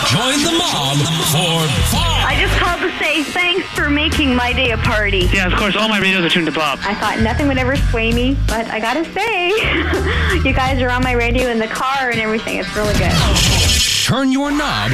Join the mob for fun. I just called to say thanks for making my day a party. Yeah, of course, all my radios are tuned to Bob. I thought nothing would ever sway me, but I gotta say, you guys are on my radio in the car and everything. It's really good. Turn your knob